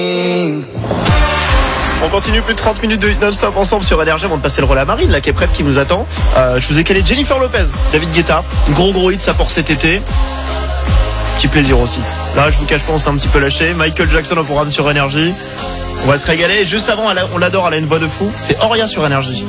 On continue plus de 30 minutes de hit non-stop ensemble sur Énergie avant de passer le relais à Marine, là, qui est prête, qui nous attend. Je vous ai calé Jennifer Lopez, David Guetta. Gros hit, ça pour cet été. Petit plaisir aussi. Là, je vous cache pas, on s'est un petit peu lâché. Michael Jackson au programme sur Énergie. On va se régaler. Juste avant, on l'adore, elle a une voix de fou. C'est Oria sur Énergie.